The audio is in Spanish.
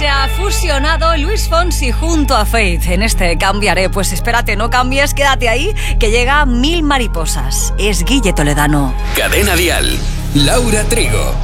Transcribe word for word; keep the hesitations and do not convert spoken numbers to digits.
Se ha fusionado Luis Fonsi junto a Faith en este Cambiaré. Pues espérate, no cambies, quédate ahí, que llega Mil Mariposas. Es Guille Toledano. Cadena Dial, Laura Trigo.